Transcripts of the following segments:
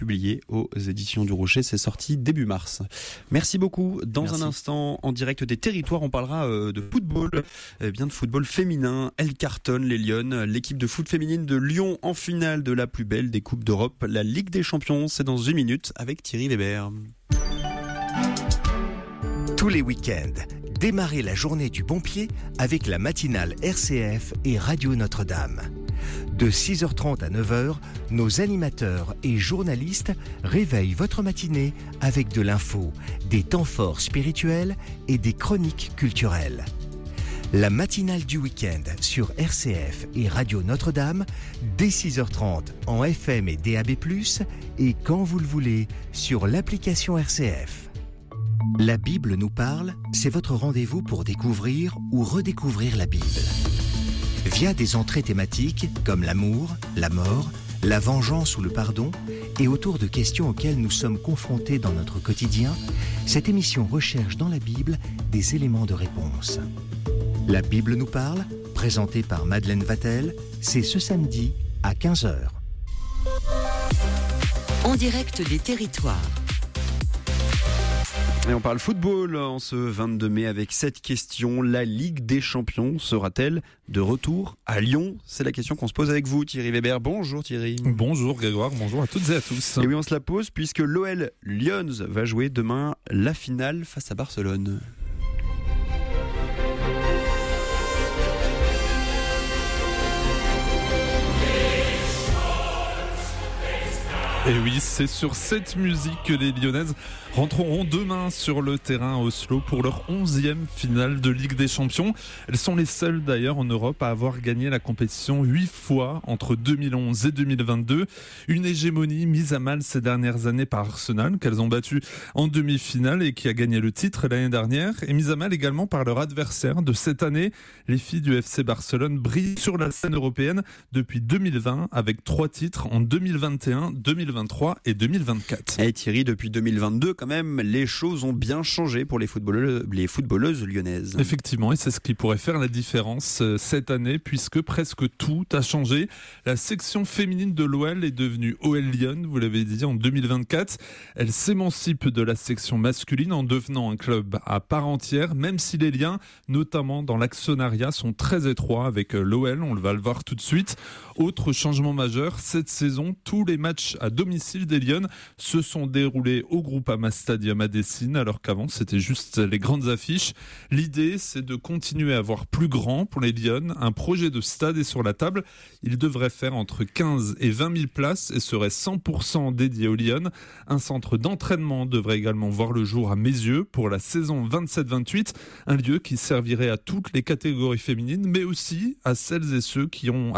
publié aux éditions du Rocher. C'est sorti début mars. Merci beaucoup. Dans un instant, en direct des territoires, on parlera de football, bien de football féminin. Elle cartonne, les Lyonnes. L'équipe de foot féminine de Lyon en finale de la plus belle des Coupes d'Europe, la Ligue des Champions. C'est dans 1 minute avec Thierry Weber. Tous les week-ends, démarrez la journée du bon pied avec la matinale RCF et Radio Notre-Dame. De 6h30 à 9h, nos animateurs et journalistes réveillent votre matinée avec de l'info, des temps forts spirituels et des chroniques culturelles. La matinale du week-end sur RCF et Radio Notre-Dame, dès 6h30 en FM et DAB+, et quand vous le voulez, sur l'application RCF. La Bible nous parle, c'est votre rendez-vous pour découvrir ou redécouvrir la Bible. Via des entrées thématiques comme l'amour, la mort, la vengeance ou le pardon, et autour de questions auxquelles nous sommes confrontés dans notre quotidien, cette émission recherche dans la Bible des éléments de réponse. La Bible nous parle, présentée par Madeleine Vatel, c'est ce samedi à 15h. En direct des territoires. Et on parle football en ce 22 mai avec cette question. La Ligue des Champions sera-t-elle de retour à Lyon ? C'est la question qu'on se pose avec vous, Thierry Weber. Bonjour Thierry. Bonjour Grégoire, bonjour à toutes et à tous. Et oui, on se la pose puisque l'OL Lyons va jouer demain la finale face à Barcelone. Et oui, c'est sur cette musique que les Lyonnaises rentreront demain sur le terrain à Oslo pour leur 11e finale de Ligue des Champions. Elles sont les seules d'ailleurs en Europe à avoir gagné la compétition 8 fois entre 2011 et 2022. Une hégémonie mise à mal ces dernières années par Arsenal, qu'elles ont battu en demi-finale et qui a gagné le titre l'année dernière, et mise à mal également par leur adversaire de cette année. Les filles du FC Barcelone brillent sur la scène européenne depuis 2020 avec 3 titres en 2021, 2023 et 2024. Et Thierry, depuis 2022, quand même, les choses ont bien changé pour les footballeuses lyonnaises. Effectivement, et c'est ce qui pourrait faire la différence cette année, puisque presque tout a changé. La section féminine de l'OL est devenue OL Lyon, vous l'avez dit, en 2024. Elle s'émancipe de la section masculine en devenant un club à part entière, même si les liens, notamment dans l'actionnariat, sont très étroits avec l'OL, on va le voir tout de suite. Autre changement majeur, cette saison, tous les matchs à domicile des Lyonnes se sont déroulés au Groupama Stadium à Dessine, alors qu'avant c'était juste les grandes affiches. L'idée, c'est de continuer à voir plus grand pour les Lyonnes. Un projet de stade est sur la table. Il devrait faire entre 15 et 20 000 places et serait 100% dédié aux Lyonnes. Un centre d'entraînement devrait également voir le jour à Meyzieux pour la saison 27-28, un lieu qui servirait à toutes les catégories féminines, mais aussi à celles et ceux qui ont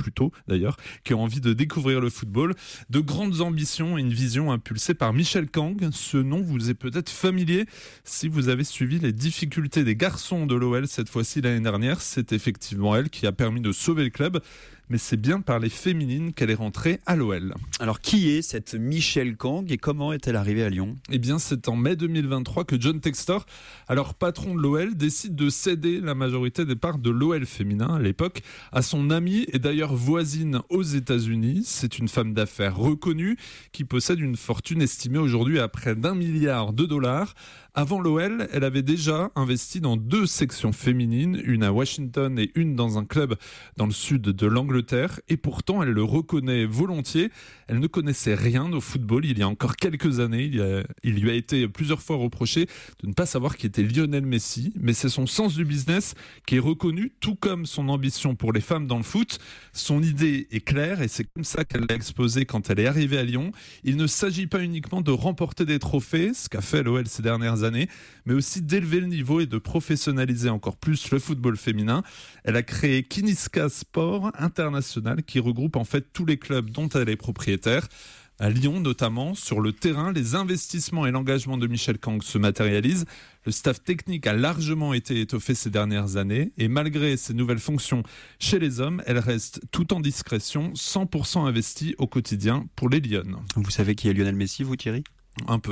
envie de découvrir le football. De grandes ambitions et une vision impulsée par Michel Kang. Ce nom vous est peut-être familier si vous avez suivi les difficultés des garçons de l'OL cette fois-ci l'année dernière. C'est effectivement elle qui a permis de sauver le club. Mais c'est bien par les féminines qu'elle est rentrée à l'OL. Alors qui est cette Michel Kang et comment est-elle arrivée à Lyon ? Eh bien c'est en mai 2023 que John Textor, alors patron de l'OL, décide de céder la majorité des parts de l'OL féminin à l'époque à son amie et d'ailleurs voisine aux États-Unis. C'est une femme d'affaires reconnue qui possède une fortune estimée aujourd'hui à près d'$1 milliard. Avant l'OL, elle avait déjà investi dans 2 sections féminines, une à Washington et une dans un club dans le sud de l'Angleterre. Et pourtant, elle le reconnaît volontiers. Elle ne connaissait rien au football il y a encore quelques années. Il lui a été plusieurs fois reproché de ne pas savoir qui était Lionel Messi. Mais c'est son sens du business qui est reconnu, tout comme son ambition pour les femmes dans le foot. Son idée est claire et c'est comme ça qu'elle l'a exposée quand elle est arrivée à Lyon. Il ne s'agit pas uniquement de remporter des trophées, ce qu'a fait l'OL ces dernières années, mais aussi d'élever le niveau et de professionnaliser encore plus le football féminin. Elle a créé Kiniska Sport International qui regroupe en fait tous les clubs dont elle est propriétaire. À Lyon notamment, sur le terrain, les investissements et l'engagement de Michel Kang se matérialisent. Le staff technique a largement été étoffé ces dernières années et malgré ses nouvelles fonctions chez les hommes, elle reste tout en discrétion, 100% investie au quotidien pour les Lyonnes. Vous savez qui est Lionel Messi, vous Thierry ? Un peu, oui.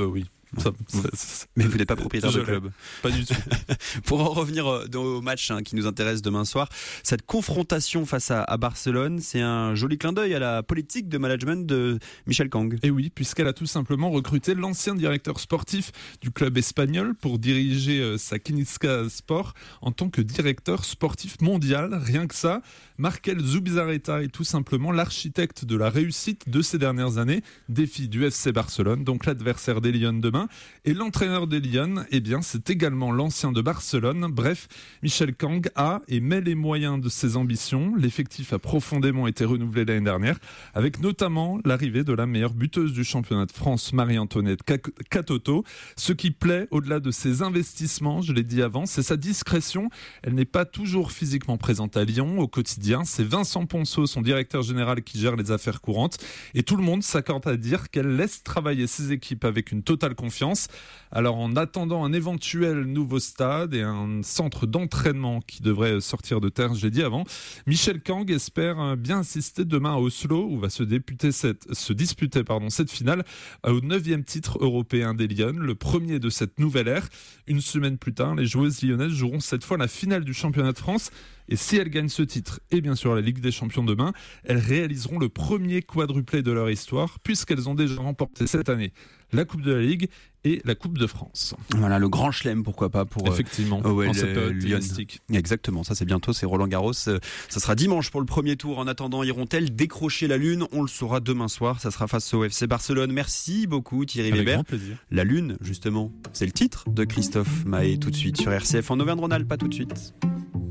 Mais vous n'êtes pas propriétaire de club. Pas du tout. Pour en revenir au match qui nous intéresse demain soir, cette confrontation face à Barcelone, c'est un joli clin d'œil à la politique de management de Michel Kang. Et oui, puisqu'elle a tout simplement recruté l'ancien directeur sportif du club espagnol pour diriger sa Quimsa Sport en tant que directeur sportif mondial. Rien que ça, Markel Zubizarreta est tout simplement l'architecte de la réussite de ces dernières années, défi du FC Barcelone, donc l'adversaire des Lions demain. Et l'entraîneur des Lions, eh bien, c'est également l'ancien de Barcelone. Bref, Michel Kang a et met les moyens de ses ambitions. L'effectif a profondément été renouvelé l'année dernière, avec notamment l'arrivée de la meilleure buteuse du championnat de France, Marie-Antoinette Katoto. Ce qui plaît, au-delà de ses investissements, je l'ai dit avant, c'est sa discrétion. Elle n'est pas toujours physiquement présente à Lyon au quotidien. C'est Vincent Ponceau, son directeur général, qui gère les affaires courantes. Et tout le monde s'accorde à dire qu'elle laisse travailler ses équipes avec une totale confiance. Alors en attendant un éventuel nouveau stade et un centre d'entraînement qui devrait sortir de terre, je l'ai dit avant, Michel Kang espère bien assister demain à Oslo où va se disputer cette finale au 9e titre européen des Lions, le premier de cette nouvelle ère. Une semaine plus tard, les joueuses lyonnaises joueront cette fois la finale du championnat de France. Et si elles gagnent ce titre, et bien sûr la Ligue des Champions demain, elles réaliseront le premier quadruplé de leur histoire, puisqu'elles ont déjà remporté cette année la Coupe de la Ligue et la Coupe de France. Voilà, le grand chelem, pourquoi pas, pour effectivement, en cette période dynastique. Exactement, ça c'est bientôt, c'est Roland Garros. Ça sera dimanche pour le premier tour. En attendant, iront-elles décrocher la Lune? On le saura demain soir, ça sera face au FC Barcelone. Merci beaucoup Thierry Avec Weber. Grand plaisir. La Lune, justement, c'est le titre de Christophe Mahé, tout de suite sur RCF en Auvergne-Rhône-Alpes, pas tout de suite.